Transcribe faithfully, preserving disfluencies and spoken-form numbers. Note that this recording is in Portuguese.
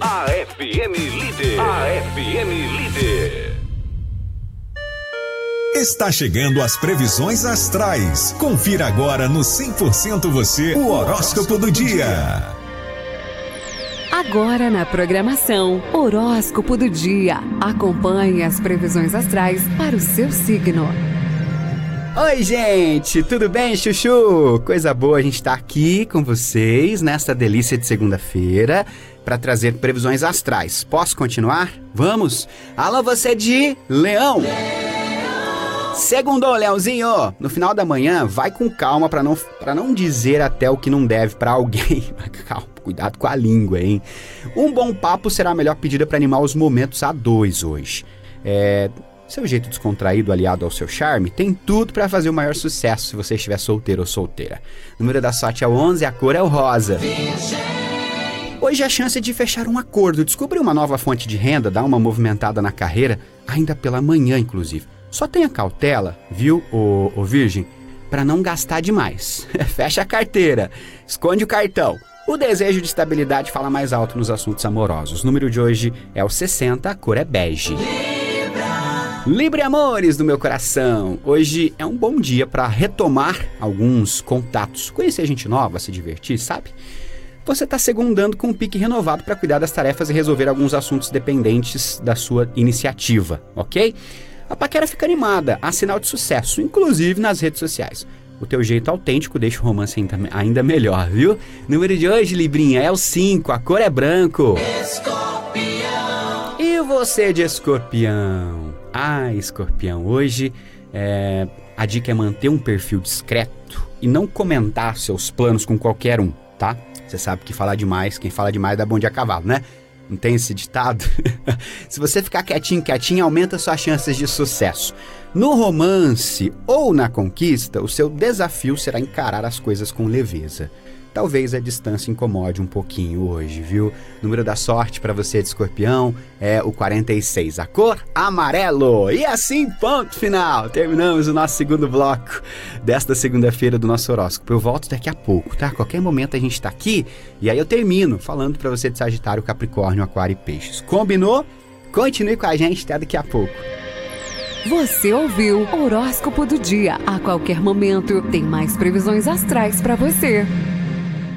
A F M Líder. A F M Líder. Está chegando as previsões astrais. Confira agora no cem por cento Você, o horóscopo do dia. Agora na programação, horóscopo do dia. Acompanhe as previsões astrais para o seu signo. Oi, gente, tudo bem, chuchu? Coisa boa a gente estar aqui com vocês nesta delícia de segunda-feira para trazer previsões astrais. Posso continuar? Vamos? Alô, você de Leão! Segundou, Leãozinho! No final da manhã, vai com calma para não, para não dizer até o que não deve para alguém. Calma, cuidado com a língua, hein? Um bom papo será a melhor pedida para animar os momentos a dois hoje. É... Seu jeito descontraído aliado ao seu charme tem tudo para fazer o maior sucesso se você estiver solteiro ou solteira. O número da sorte é o onze, a cor é o rosa. Hoje a chance de fechar um acordo, descobrir uma nova fonte de renda, dar uma movimentada na carreira, ainda pela manhã inclusive. Só tenha cautela, viu, ô, ô Virgem, para não gastar demais. Fecha a carteira, esconde o cartão. O desejo de estabilidade fala mais alto nos assuntos amorosos. O número de hoje é o sessenta, a cor é bege. Libra amores do meu coração, hoje é um bom dia para retomar alguns contatos, conhecer gente nova, se divertir, sabe? Você está segundando com um pique renovado para cuidar das tarefas e resolver alguns assuntos dependentes da sua iniciativa, ok? A paquera fica animada, há sinal de sucesso, inclusive nas redes sociais. O teu jeito autêntico deixa o romance ainda, ainda melhor, viu? Número de hoje, Librinha, é o cinco, a cor é branco. Escorpião! E você de Escorpião? Ah, Escorpião, hoje é, a dica é manter um perfil discreto e não comentar seus planos com qualquer um, tá? Você sabe que falar demais, quem fala demais dá bom dia a cavalo, né? Não tem esse ditado? Se você ficar quietinho, quietinho, aumenta suas chances de sucesso. No romance ou na conquista, o seu desafio será encarar as coisas com leveza. Talvez a distância incomode um pouquinho hoje, viu? O número da sorte para você de Escorpião é o quarenta e seis, a cor amarelo. E assim, ponto final. Terminamos o nosso segundo bloco desta segunda-feira do nosso horóscopo. Eu volto daqui a pouco, tá? Qualquer momento a gente tá aqui e aí eu termino falando para você de Sagitário, Capricórnio, Aquário e Peixes. Combinou? Continue com a gente até daqui a pouco. Você ouviu o horóscopo do dia. A qualquer momento tem mais previsões astrais para você.